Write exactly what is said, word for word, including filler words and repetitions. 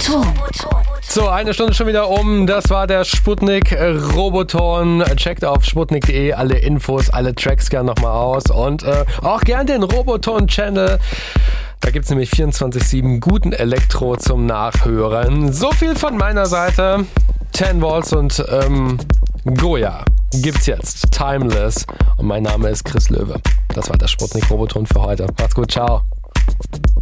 Roboton. So, eine Stunde schon wieder um. Das war der Sputnik Roboton. Checkt auf sputnik punkt de alle Infos, alle Tracks gern nochmal aus. Und äh, auch gern den Roboton-Channel. Da gibt's nämlich vierundzwanzig sieben guten Elektro zum Nachhören. So viel von meiner Seite. Ten Volts und ähm, Goya gibt's jetzt. Timeless. Und mein Name ist Chris Löwe. Das war der Sputnik Roboton für heute. Macht's gut, ciao.